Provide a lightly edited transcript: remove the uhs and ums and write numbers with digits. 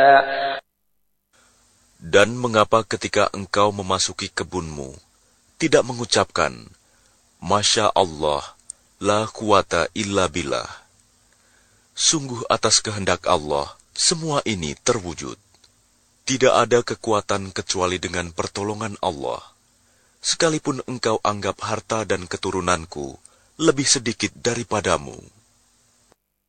Dan mengapa ketika engkau memasuki kebunmu, tidak mengucapkan, Masya Allah, la quwata illa billah. Sungguh atas kehendak Allah, semua ini terwujud. Tidak ada kekuatan kecuali dengan pertolongan Allah. Sekalipun engkau anggap harta dan keturunanku lebih sedikit daripadamu.